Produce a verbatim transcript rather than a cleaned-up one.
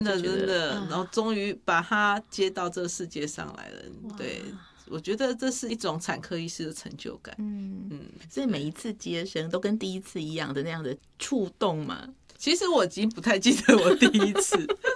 真的真的，然后终于把他接到这个世界上来了。对，我觉得这是一种产科医师的成就感。 嗯嗯，所以每一次接生都跟第一次一样的那样的触动嘛。 其实我已经不太记得我第一次，